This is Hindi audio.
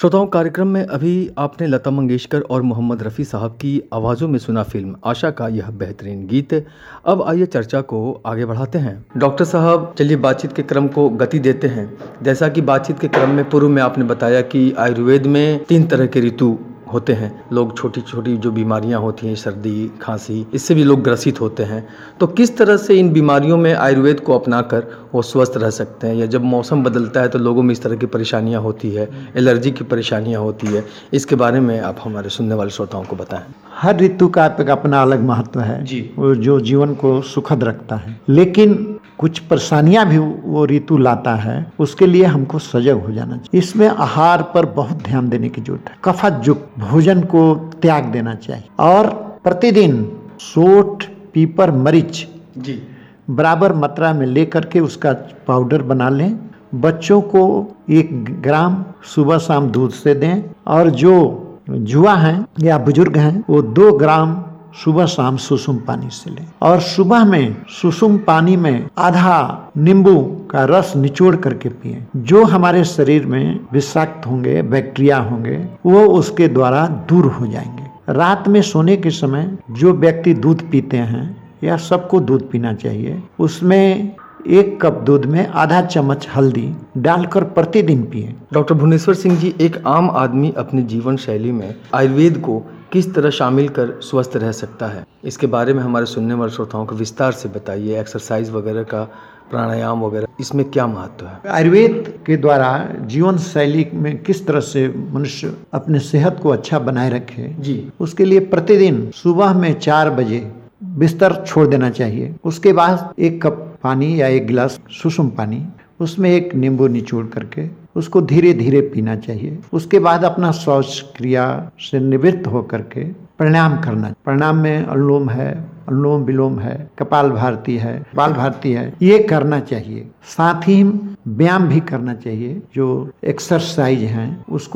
श्रोताओं, कार्यक्रम में अभी आपने लता मंगेशकर और मोहम्मद रफ़ी साहब की आवाज़ों में सुना फिल्म आशा का यह बेहतरीन गीत। अब आइए चर्चा को आगे बढ़ाते हैं। डॉक्टर साहब, चलिए बातचीत के क्रम को गति देते हैं। जैसा कि बातचीत के क्रम में पूर्व में आपने बताया कि आयुर्वेद में 3 तरह के ऋतु होते हैं। लोग छोटी छोटी जो बीमारियां होती हैं, सर्दी खांसी, इससे भी लोग ग्रसित होते हैं। तो किस तरह से इन बीमारियों में आयुर्वेद को अपनाकर वो स्वस्थ रह सकते हैं, या जब मौसम बदलता है तो लोगों में इस तरह की परेशानियां होती है, एलर्जी की परेशानियां होती है, इसके बारे में आप हमारे सुनने वाले श्रोताओं को बताएं। हर ऋतु का अपना अलग महत्व है जी। वो जो जीवन को सुखद रखता है, लेकिन कुछ परेशानियां भी वो ऋतु लाता है। उसके लिए हमको सजग हो जाना चाहिए। इसमें आहार पर बहुत ध्यान देने की जरूरत है। कफत युक्त भोजन को त्याग देना चाहिए और प्रतिदिन सोंठ, पीपर, मरीच जी बराबर मात्रा में लेकर के उसका पाउडर बना लें। बच्चों को 1 ग्राम सुबह शाम दूध से दें, और जो जुआ हैं या बुजुर्ग हैं वो 2 ग्राम सुबह शाम सुसुम पानी से लें। और सुबह में सुसुम पानी में आधा नींबू का रस निचोड़ करके पिएं। जो हमारे शरीर में विषाक्त होंगे, बैक्टीरिया होंगे, वो उसके द्वारा दूर हो जाएंगे। रात में सोने के समय जो व्यक्ति दूध पीते हैं, या सबको दूध पीना चाहिए, उसमें 1 कप दूध में आधा चम्मच हल्दी डालकर प्रतिदिन पिएं। डॉक्टर भुवनेश्वर सिंह जी, एक आम आदमी अपनी जीवन शैली में आयुर्वेद को किस तरह शामिल कर स्वस्थ रह सकता है, इसके बारे में हमारे सुनने वाले श्रोताओं को विस्तार से बताइए। एक्सरसाइज वगैरह का, प्राणायाम वगैरह, इसमें क्या महत्व है? आयुर्वेद के द्वारा जीवन शैली में किस तरह से मनुष्य अपने सेहत को अच्छा बनाए रखे जी, उसके लिए प्रतिदिन सुबह में 4 बजे बिस्तर छोड़ देना चाहिए। उसके बाद 1 कप पानी या 1 गिलास सुसुम पानी, उसमें 1 नींबू निचोड़ करके उसको धीरे धीरे पीना चाहिए। उसके बाद अपना शौच क्रिया से निवृत्त होकर के प्राणायाम करना। प्राणायाम में अनुलोम है, अनुलोम विलोम है, कपाल भारती है, ये करना चाहिए। साथ ही व्यायाम भी करना चाहिए। जो एक्सरसाइज हैं उसको